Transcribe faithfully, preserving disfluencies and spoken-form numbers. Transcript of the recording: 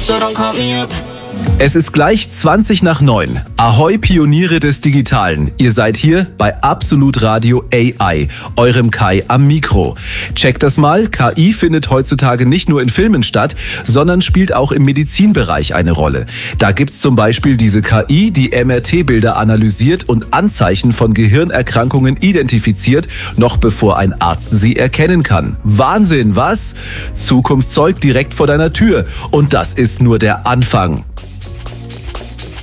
so don't call me up. Es ist gleich zwanzig nach neun. Ahoi Pioniere des Digitalen. Ihr seid hier bei Absolut Radio A I, eurem Kai am Mikro. Checkt das mal, K I findet heutzutage nicht nur in Filmen statt, sondern spielt auch im Medizinbereich eine Rolle. Da gibt's zum Beispiel diese K I, die M R T-Bilder analysiert und Anzeichen von Gehirnerkrankungen identifiziert, noch bevor ein Arzt sie erkennen kann. Wahnsinn, was? Zukunftszeug direkt vor deiner Tür. Und das ist nur der Anfang.